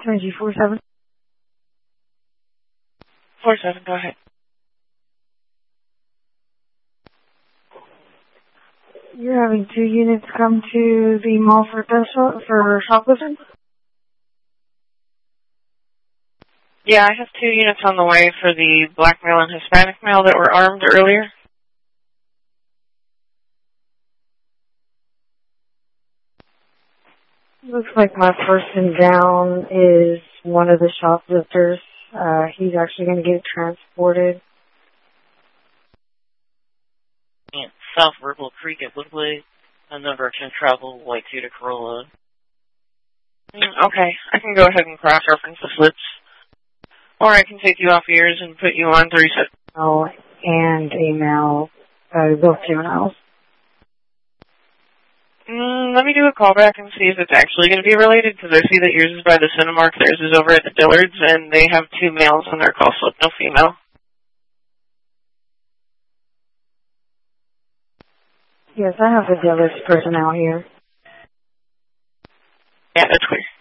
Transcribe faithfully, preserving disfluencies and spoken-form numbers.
Three G four seven. Four seven. Go ahead. You're having two units come to the mall for theft shop, for shoplifting? Yeah, I have two units on the way for the black male and Hispanic male that were armed earlier. Looks like my person down is one of the shoplifters. Uh, he's actually going to get transported. And South Ripple Creek at Woodway. A number can travel white Toyota Corolla. Mm, okay, I can go ahead and cross-reference the slips. Or I can take you off yours and put you on three sets. Oh, and a male, uh, both juveniles. Mm, let me do a callback and see if it's actually going to be related, because I see that yours is by the Cinemark, theirs is over at the Dillards, and they have two males on their call slip, no female. Yes, I have the Dillards person out here. Yeah, that's clear.